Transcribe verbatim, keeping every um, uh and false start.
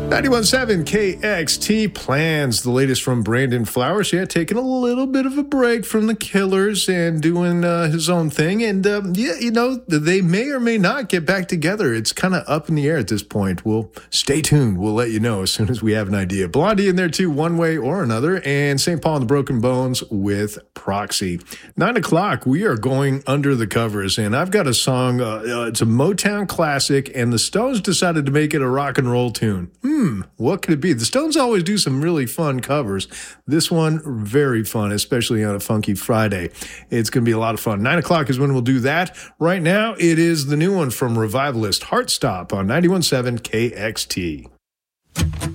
ninety-one point seven K X T plans the latest from Brandon Flowers. Yeah, taking a little bit of a break from the Killers and doing uh, his own thing. And um, yeah, you know, they may or may not get back together. It's kind of up in the air at this point. We'll stay tuned. We'll let you know as soon as we have an idea. Blondie in there too, one way or another. And Saint Paul and the Broken Bones with Proxy. Nine o'clock, we are going under the covers. And I've got a song. Uh, uh, it's a Motown classic. And the Stones decided to make it a rock and roll tune. Hmm, what could it be? The Stones always do some really fun covers. This one, very fun, especially on a Funky Friday. It's going to be a lot of fun. Nine o'clock is when we'll do that. Right now, it is the new one from Revivalist, Heartstop on ninety-one point seven K X T.